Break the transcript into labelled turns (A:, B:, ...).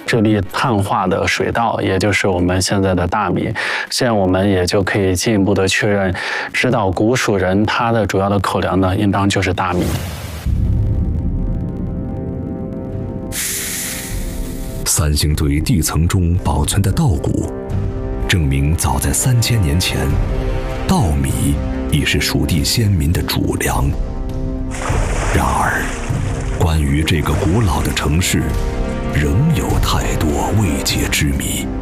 A: 这粒碳化的水稻，也就是我们现在的大米。现在我们也就可以进一步的确认，知道古蜀人他的主要的口粮呢，应当就是大米。
B: 三星堆地层中保存的稻谷，证明早在3000年前，稻米已是蜀地先民的主粮。然而，关于这个古老的城市，仍有太多未解之谜。